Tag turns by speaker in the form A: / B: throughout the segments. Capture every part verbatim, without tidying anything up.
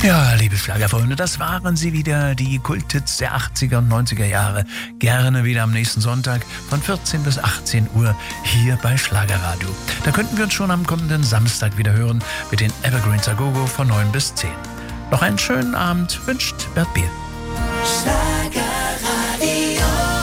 A: Ja, liebe Schlagerfreunde, das waren sie wieder, die Kulthits der achtziger und neunziger Jahre. Gerne wieder am nächsten Sonntag von vierzehn bis achtzehn Uhr hier bei Schlagerradio. Da könnten wir uns schon am kommenden Samstag wieder hören mit den Evergreens Agogo von neun bis zehn. Noch einen schönen Abend wünscht Bert Biel.
B: Schlagerradio.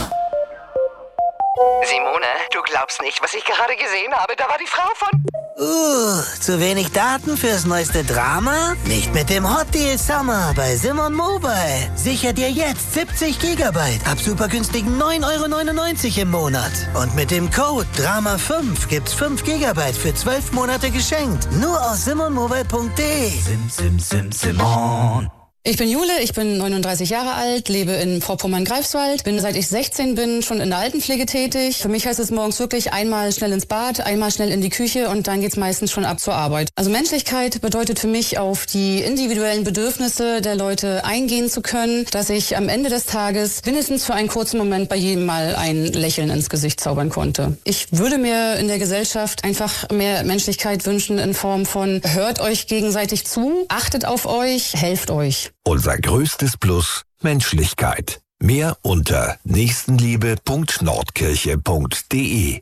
C: Simone, du glaubst nicht, was ich gerade gesehen habe. Da war die Frau von...
B: Uh, zu wenig Daten fürs neueste Drama? Nicht mit dem Hot Deal Summer bei Simon Mobile. Sicher dir jetzt siebzig Gigabyte ab super günstigen neun Euro neunundneunzig im Monat. Und mit dem Code Drama fünf gibt's fünf Gigabyte für zwölf Monate geschenkt. Nur auf simon mobile punkt de.
D: Sim, sim, sim, Simon.
E: Ich bin Jule, ich bin neununddreißig Jahre alt, lebe in Vorpommern-Greifswald, bin seit ich sechzehn bin schon in der Altenpflege tätig. Für mich heißt es morgens wirklich einmal schnell ins Bad, einmal schnell in die Küche und dann geht's meistens schon ab zur Arbeit. Also Menschlichkeit bedeutet für mich, auf die individuellen Bedürfnisse der Leute eingehen zu können, dass ich am Ende des Tages mindestens für einen kurzen Moment bei jedem mal ein Lächeln ins Gesicht zaubern konnte. Ich würde mir in der Gesellschaft einfach mehr Menschlichkeit wünschen in Form von hört euch gegenseitig zu, achtet auf euch, helft euch.
F: Unser größtes Plus: Menschlichkeit. Mehr unter nächstenliebe punkt nordkirche punkt de.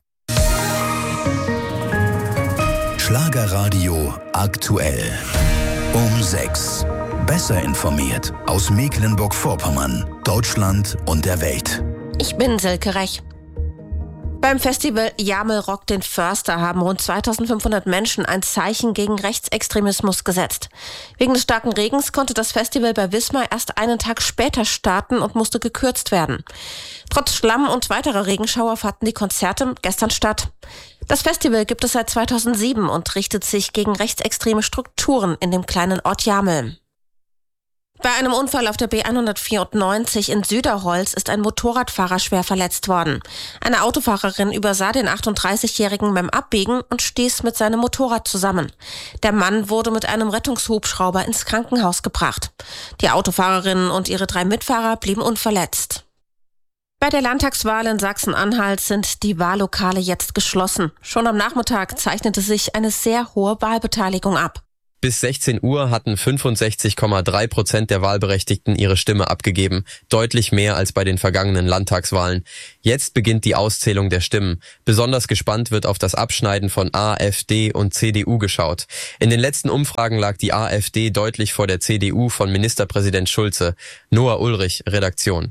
G: Schlagerradio aktuell. Um sechs. Besser informiert aus Mecklenburg-Vorpommern, Deutschland und der Welt.
H: Ich bin Silke Rech. Beim Festival Jamel rockt den Förster haben rund zweitausendfünfhundert Menschen ein Zeichen gegen Rechtsextremismus gesetzt. Wegen des starken Regens konnte das Festival bei Wismar erst einen Tag später starten und musste gekürzt werden. Trotz Schlamm und weiterer Regenschauer fanden die Konzerte gestern statt. Das Festival gibt es seit zweitausendsieben und richtet sich gegen rechtsextreme Strukturen in dem kleinen Ort Jamel. Bei einem Unfall auf der B hundertvierundneunzig in Süderholz ist ein Motorradfahrer schwer verletzt worden. Eine Autofahrerin übersah den achtunddreißigjährigen beim Abbiegen und stieß mit seinem Motorrad zusammen. Der Mann wurde mit einem Rettungshubschrauber ins Krankenhaus gebracht. Die Autofahrerin und ihre drei Mitfahrer blieben unverletzt. Bei der Landtagswahl in Sachsen-Anhalt sind die Wahllokale jetzt geschlossen. Schon am Nachmittag zeichnete sich eine sehr hohe Wahlbeteiligung ab.
I: Bis sechzehn Uhr hatten fünfundsechzig Komma drei Prozent der Wahlberechtigten ihre Stimme abgegeben, deutlich mehr als bei den vergangenen Landtagswahlen. Jetzt beginnt die Auszählung der Stimmen. Besonders gespannt wird auf das Abschneiden von AfD und C D U geschaut. In den letzten Umfragen lag die AfD deutlich vor der C D U von Ministerpräsident Schulze. Noah Ulrich, Redaktion.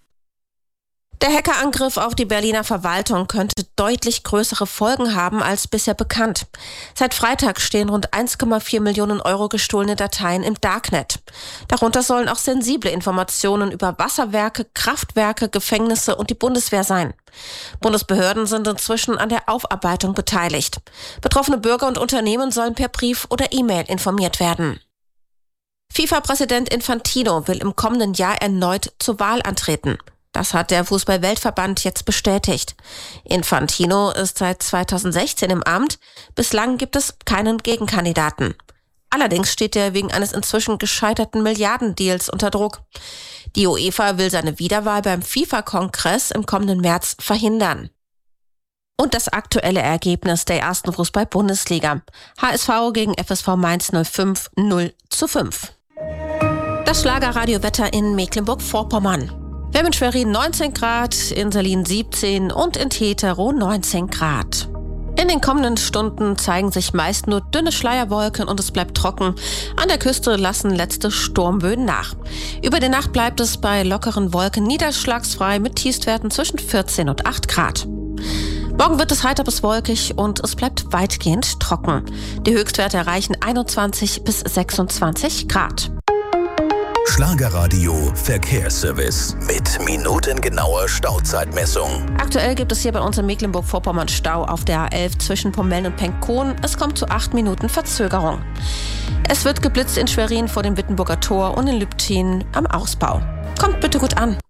H: Der Hackerangriff auf die Berliner Verwaltung könnte deutlich größere Folgen haben als bisher bekannt. Seit Freitag stehen rund eins Komma vier Millionen Euro gestohlene Dateien im Darknet. Darunter sollen auch sensible Informationen über Wasserwerke, Kraftwerke, Gefängnisse und die Bundeswehr sein. Bundesbehörden sind inzwischen an der Aufarbeitung beteiligt. Betroffene Bürger und Unternehmen sollen per Brief oder E-Mail informiert werden. FIFA-Präsident Infantino will im kommenden Jahr erneut zur Wahl antreten. Das hat der Fußball-Weltverband jetzt bestätigt. Infantino ist seit zweitausendsechzehn im Amt. Bislang gibt es keinen Gegenkandidaten. Allerdings steht er wegen eines inzwischen gescheiterten Milliardendeals unter Druck. Die UEFA will seine Wiederwahl beim FIFA-Kongress im kommenden März verhindern. Und das aktuelle Ergebnis der ersten Fußball-Bundesliga. H S V gegen F S V Mainz null fünf, null zu fünf. Das Schlagerradiowetter in Mecklenburg-Vorpommern. Wir haben in Schwerin neunzehn Grad, in Salin siebzehn und in Tetero neunzehn Grad. In den kommenden Stunden zeigen sich meist nur dünne Schleierwolken und es bleibt trocken. An der Küste lassen letzte Sturmböen nach. Über die Nacht bleibt es bei lockeren Wolken niederschlagsfrei mit Tiefstwerten zwischen vierzehn und acht Grad. Morgen wird es heiter bis wolkig und es bleibt weitgehend trocken. Die Höchstwerte erreichen einundzwanzig bis sechsundzwanzig Grad.
G: Schlagerradio Verkehrsservice mit minutengenauer Stauzeitmessung.
H: Aktuell gibt es hier bei uns in Mecklenburg-Vorpommern Stau auf der A elf zwischen Pommeln und Penkow. Es kommt zu acht Minuten Verzögerung. Es wird geblitzt in Schwerin vor dem Wittenburger Tor und in Lübtheen am Ausbau. Kommt bitte gut an.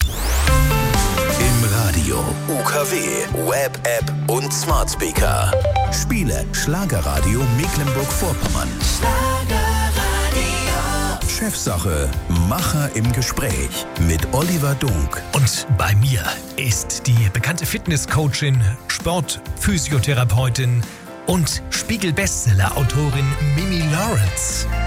G: Im Radio, U K W, Web-App und Smart Speaker. Spiele Schlagerradio Mecklenburg-Vorpommern. Chefsache, Macher im Gespräch mit Oliver Dunk.
A: Und bei mir ist die bekannte Fitnesscoachin, Sportphysiotherapeutin und Spiegel-Bestseller-Autorin Mimi Lawrence.